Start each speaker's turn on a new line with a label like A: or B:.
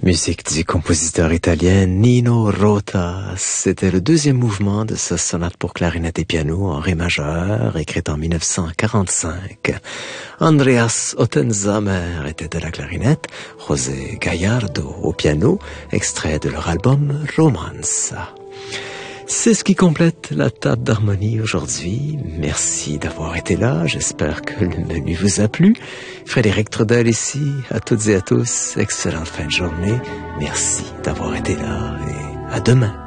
A: Musique du compositeur italien Nino Rota. C'était le deuxième mouvement de sa sonate pour clarinette et piano en ré majeur, écrite en 1945. Andreas Ottenzamer était de la clarinette, José Gallardo au piano, extrait de leur album Romanza. C'est ce qui complète la table d'harmonie aujourd'hui. Merci d'avoir été là. J'espère que le menu vous a plu. Frédéric Trudel ici. À toutes et à tous, excellente fin de journée. Merci d'avoir été là et à demain.